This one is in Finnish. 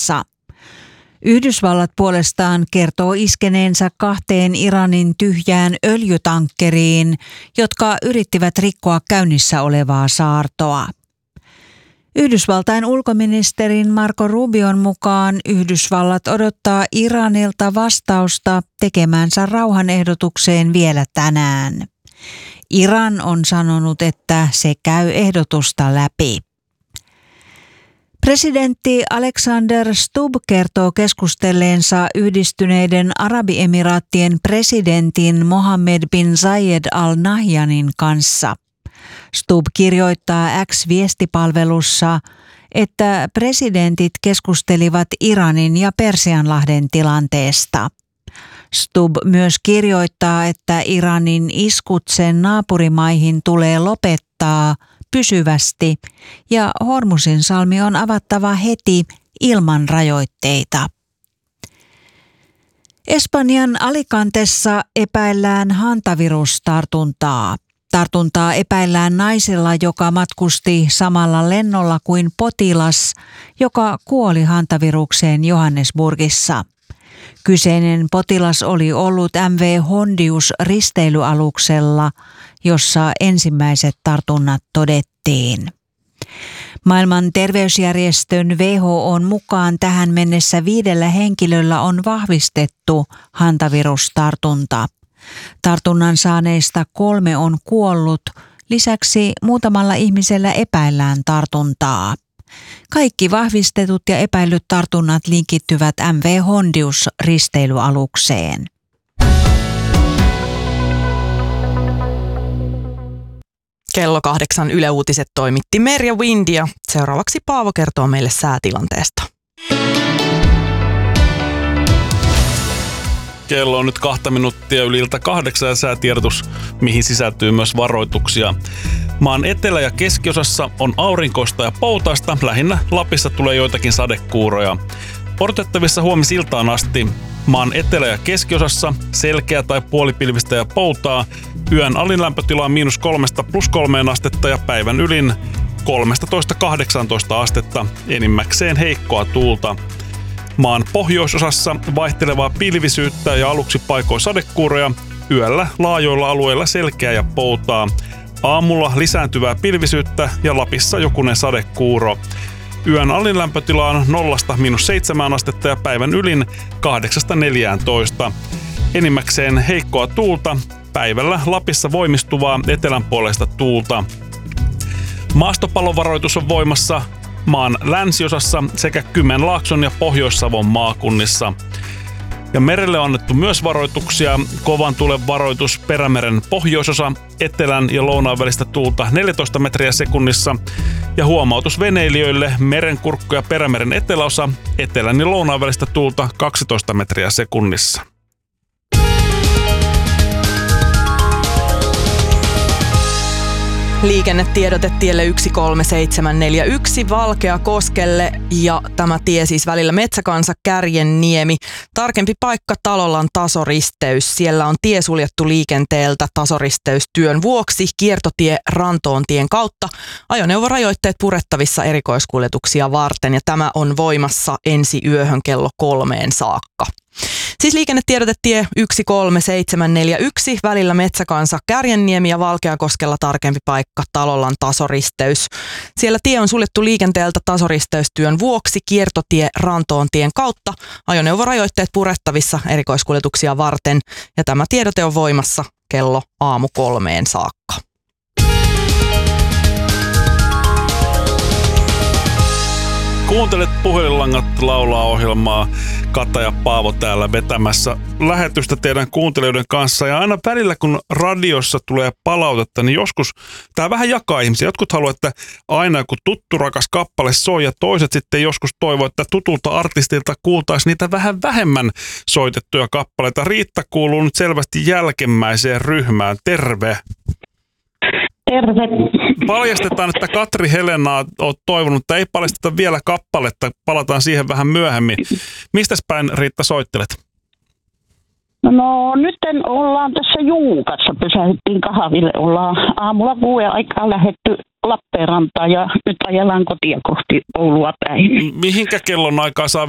kanssa. Yhdysvallat puolestaan kertoo iskeneensä 2 Iranin tyhjään öljytankkeriin, jotka yrittivät rikkoa käynnissä olevaa saartoa. Yhdysvaltain ulkoministerin Marco Rubion mukaan Yhdysvallat odottaa Iranilta vastausta tekemäänsä rauhanehdotukseen vielä tänään. Iran on sanonut, että se käy ehdotusta läpi. Presidentti Alexander Stubb kertoo keskustelleensa Yhdistyneiden Arabiemiraattien presidentin Mohammed bin Zayed Al Nahyanin kanssa. Stubb kirjoittaa X-viestipalvelussa, että presidentit keskustelivat Iranin ja Persianlahden tilanteesta. Stubb myös kirjoittaa, että Iranin iskut sen naapurimaihin tulee lopettaa pysyvästi ja Hormuzinsalmi on avattava heti ilman rajoitteita. Espanjan Alicantessa epäillään hantavirustartuntaa. Tartuntaa epäillään naisella, joka matkusti samalla lennolla kuin potilas, joka kuoli hantavirukseen Johannesburgissa. Kyseinen potilas oli ollut MV Hondius risteilyaluksella, jossa ensimmäiset tartunnat todettiin. Maailman terveysjärjestön WHO:n mukaan tähän mennessä 5 henkilöllä on vahvistettu hantavirustartunta. Tartunnan saaneista 3 on kuollut, lisäksi muutamalla ihmisellä epäillään tartuntaa. Kaikki vahvistetut ja epäillyt tartunnat linkittyvät MV Hondius risteilyalukseen. Kello 8 Yle Uutiset toimitti Merja Wind ja seuraavaksi Paavo kertoo meille säätilanteesta. Kello on nyt 2 minuuttia yli ilta 8 ja säätiedotus, mihin sisältyy myös varoituksia. Maan etelä- ja keskiosassa on aurinkoista ja poutaista, lähinnä Lapissa tulee joitakin sadekuuroja. Odotettavissa huomisiltaan asti maan etelä- ja keskiosassa selkeä tai puolipilvistä ja poutaa, yön alin lämpötila on -3 +3 astetta ja päivän ylin 13–18 astetta, enimmäkseen heikkoa tuulta. Maan pohjoisosassa vaihtelevaa pilvisyyttä ja aluksi paikoin sadekuuroja, yöllä laajoilla alueilla selkeä ja poutaa. Aamulla lisääntyvää pilvisyyttä ja Lapissa jokunen sadekuuro. Yön alin lämpötila on 0–7 astetta ja päivän ylin 8–14. Enimmäkseen heikkoa tuulta, päivällä Lapissa voimistuvaa etelänpuoleista tuulta. Maastopallovaroitus on voimassa maan länsiosassa sekä Kymenlaakson ja Pohjois-Savon maakunnissa. Ja merelle on annettu myös varoituksia. Kovan tuulen varoitus Perämeren pohjoisosa, etelän ja lounaan välistä tuulta 14 metriä sekunnissa. Ja huomautus veneilijöille Merenkurkku ja Perämeren eteläosa, etelän ja lounaan välistä tuulta 12 metriä sekunnissa. Liikennetiedote tielle 13741 Valkeakoskelle ja tämä tie siis välillä Metsäkansa Kärjenniemi. Tarkempi paikka Talolan tasoristeys. Siellä on tie suljettu liikenteeltä tasoristeystyön vuoksi. Kiertotie Rantoontien kautta. Ajoneuvorajoitteet purettavissa erikoiskuljetuksia varten ja tämä on voimassa ensi yöhön kello 3 saakka. Siis liikennetiedote tie 13741 välillä Metsäkansa Kärjenniemi ja Valkeakoskella tarkempi paikka Talolan tasoristeys. Siellä tie on suljettu liikenteeltä tasoristeystyön vuoksi kiertotie Rantoontien kautta. Ajoneuvorajoitteet purettavissa erikoiskuljetuksia varten ja tämä tiedote on voimassa kello 3 saakka. Kuuntelet Puhelinlangat laulaa -ohjelmaa. Kata ja Paavo täällä vetämässä lähetystä teidän kuuntelijoiden kanssa. Ja aina välillä, kun radiossa tulee palautetta, niin joskus tämä vähän jakaa ihmisiä. Jotkut haluaa, että aina kun tuttu rakas kappale soi ja toiset sitten joskus toivoo, että tutulta artistilta kuultaisiin niitä vähän vähemmän soitettuja kappaleita. Riitta kuuluu nyt selvästi jälkimmäiseen ryhmään. Terve! Terve. Paljastetaan, että Katri Helenaa olet toivonut, että ei paljasteta vielä kappaletta. Palataan siihen vähän myöhemmin. Mistäs päin, Riitta, soittelet? No nyt ollaan tässä Juukassa. Pysähdyttiin kahville. Ollaan aamulla 6 aikaa lähdetty Lappeenrantaan ja nyt ajellaan kotia kohti Oulua päin. Mihinkä kellon aikaa saa